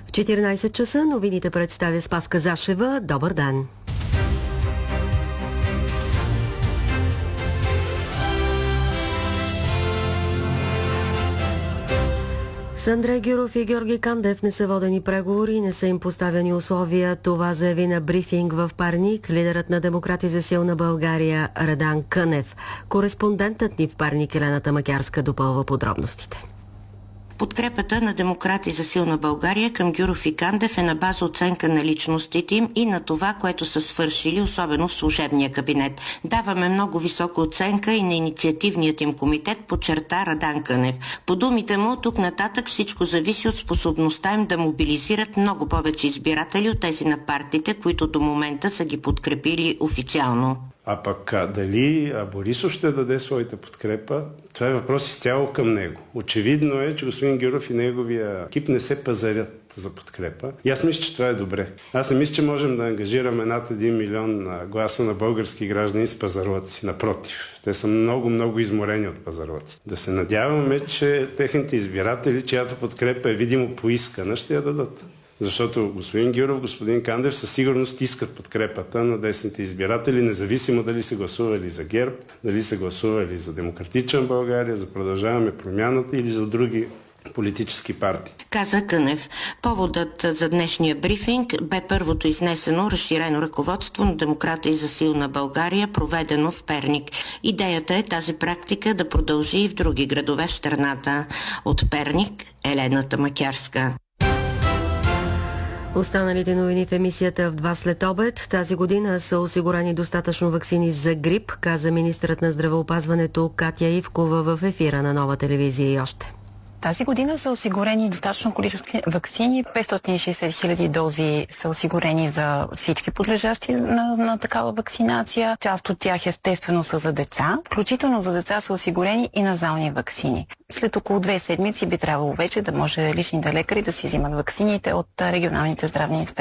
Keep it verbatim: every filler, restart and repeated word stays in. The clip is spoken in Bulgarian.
В четиринайсет часа новините представя Спаска Зашева. Добър ден! С Андрей Гюров и Георги Кандев не са водени преговори, не са им поставени условия. Това заяви на брифинг в Перник лидерът на Демократи за силна България Радан Кънев. Кореспондентът ни в Перник Елена Тамакярска допълва подробностите. Подкрепата на Демократи за силна България към Гюров и Кандев е на база оценка на личностите им и на това, което са свършили, особено в служебния кабинет. Даваме много висока оценка и на инициативният им комитет, подчерта Радан Кънев. По думите му, тук нататък всичко зависи от способността им да мобилизират много повече избиратели от тези на партиите, които до момента са ги подкрепили официално. А пък а, дали а Борисов ще даде своята подкрепа, това е въпрос изцяло към него. Очевидно е, че господин Гюров и неговия екип не се пазарят за подкрепа. И аз мисля, че това е добре. Аз не мисля, че можем да ангажираме над един милион гласа на български граждани с пазарлъци. Напротив, те са много, много изморени от пазарлъци. Да се надяваме, че техните избиратели, чиято подкрепа е видимо поискана, ще я дадат. Защото господин Гюров, господин Кандев със сигурност искат подкрепата на десните избиратели, независимо дали са гласували за ГЕРБ, дали са гласували за Демократична България, за Продължаваме промяната или за други политически партии. Каза Кънев. Поводът за днешния брифинг бе първото изнесено разширено ръководство на Демократи за силна България, проведено в Перник. Идеята е тази практика да продължи и в други градове в страната. От Перник Елена Тамакярска. Останалите новини в емисията в два след обед. Тази година са осигурени достатъчно ваксини за грип, каза министърът на здравеопазването Катя Ивкова в ефира на Нова телевизия и още. Тази година са осигурени достатъчно количество ваксини. петстотин и шейсет хиляди дози са осигурени за всички подлежащи на, на такава вакцинация. Част от тях естествено са за деца. Включително за деца са осигурени и назални ваксини. След около две седмици би трябвало вече да може личните лекари да си взимат ваксините от регионалните здравни инспекции.